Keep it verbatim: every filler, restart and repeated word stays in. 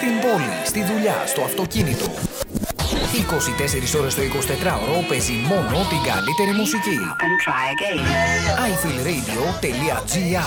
Στην πόλη, στη δουλειά, στο αυτοκίνητο. είκοσι τέσσερις ώρες το εικοσιτετράωρο παίζει μόνο την καλύτερη μουσική. άι φιλ ρέιντιο τελεία τζι άρ